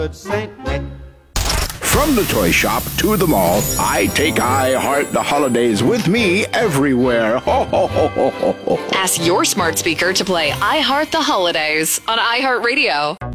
Saint Nick. From the toy shop to the mall, I take I Heart the Holidays with me everywhere. Ho, ho, ho, ho, ho, ho. Ask your smart speaker to play I Heart the Holidays on iHeartRadio.